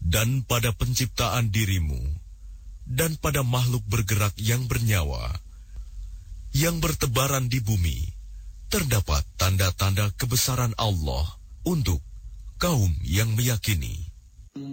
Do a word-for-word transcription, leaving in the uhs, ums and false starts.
Dan pada penciptaan dirimu, dan pada makhluk bergerak yang bernyawa, yang bertebaran di bumi, terdapat tanda-tanda kebesaran Allah untuk kaum yang meyakini.